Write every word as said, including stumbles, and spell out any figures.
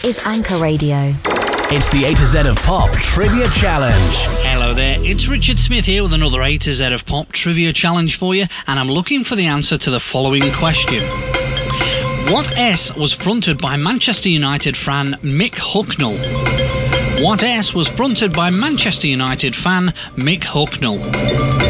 is Anchor Radio. It's the A to Z of Pop Trivia Challenge. Hello there, it's Richard Smith here with another A to Z of Pop Trivia Challenge for you, and I'm looking for the answer to the following question. What S was fronted by Manchester United fan Mick Hucknall? What S was fronted by Manchester United fan Mick Hucknall?